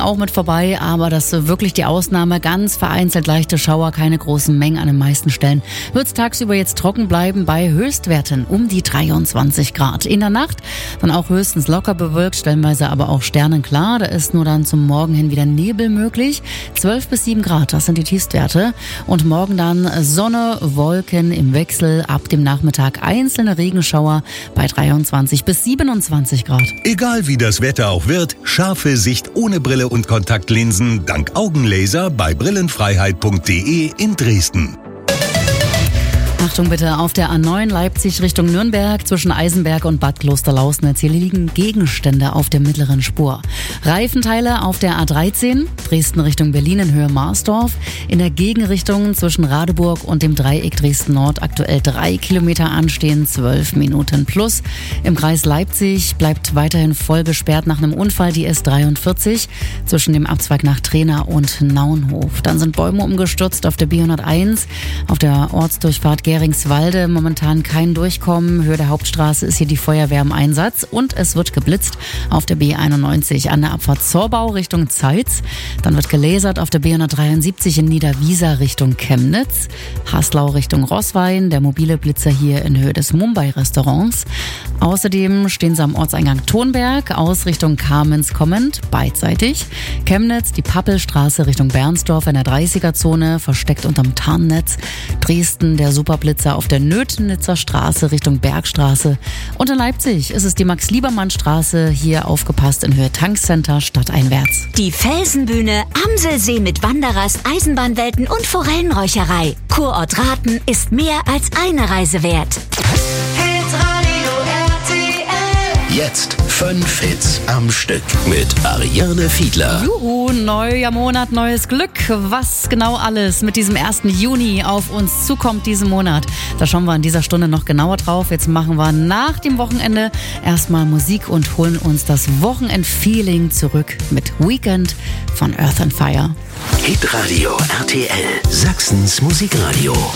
auch mit vorbei, aber das ist wirklich die Ausnahme. Ganz vereinzelt leichte Schauer, keine großen Mengen an den meisten Stellen. Wird es tagsüber jetzt trocken bleiben bei Höchstwerten um die 23 Grad. In der Nacht dann auch höchstens locker bewölkt, stellenweise aber auch sternenklar. Da ist nur dann zum Morgen hin wieder Nebel möglich. 12 bis 7 Grad, das sind die Tiefstwerte. Und morgen dann Sonne, Wolken im Wechsel. Ab dem Nachmittag einzelne Regenschauer bei 23 bis 27 Grad. Egal wie das Wetter auch wird, scharfe Sicht ohne Brille und Kontaktlinsen dank Augenlaser bei brillenfreiheit.de in Dresden. Achtung bitte, auf der A9 Leipzig Richtung Nürnberg zwischen Eisenberg und Bad Klosterlausnitz. Hier liegen Gegenstände auf der mittleren Spur. Reifenteile auf der A13 Dresden Richtung Berlin in Höhe Marsdorf. In der Gegenrichtung zwischen Radeburg und dem Dreieck Dresden Nord aktuell 3 Kilometer anstehen, 12 Minuten plus. Im Kreis Leipzig bleibt weiterhin voll gesperrt nach einem Unfall die S43 zwischen dem Abzweig nach Trena und Naunhof. Dann sind Bäume umgestürzt auf der B101, auf der Ortsdurchfahrt Geringswalde momentan kein Durchkommen. Höhe der Hauptstraße ist hier die Feuerwehr im Einsatz und es wird geblitzt auf der B91 an der Abfahrt Zorbau Richtung Zeitz. Dann wird gelasert auf der B173 in Niederwiesa Richtung Chemnitz. Haslau Richtung Roßwein, der mobile Blitzer hier in Höhe des Mumbai-Restaurants. Außerdem stehen sie am Ortseingang Tonberg aus Richtung Kamenz kommend, beidseitig. Chemnitz, die Pappelstraße Richtung Bernsdorf in der 30er-Zone, versteckt unterm Tarnnetz. Dresden, der Superblitzer auf der Nötnitzer Straße Richtung Bergstraße. Und in Leipzig ist es die Max-Liebermann-Straße, hier aufgepasst in Höhe Tankcenter stadteinwärts. Die Felsenbühne, Amselsee mit Wanderrast, Eisenbahnwelten und Forellenräucherei. Kurort Rathen ist mehr als eine Reise wert. Jetzt 5 Hits am Stück mit Ariane Fiedler. Juhu, neuer Monat, neues Glück. Was genau alles mit diesem 1. Juni auf uns zukommt diesen Monat, da schauen wir in dieser Stunde noch genauer drauf. Jetzt machen wir nach dem Wochenende erstmal Musik und holen uns das Wochenend-Feeling zurück mit Weekend von Earth and Fire. Hitradio RTL, Sachsens Musikradio.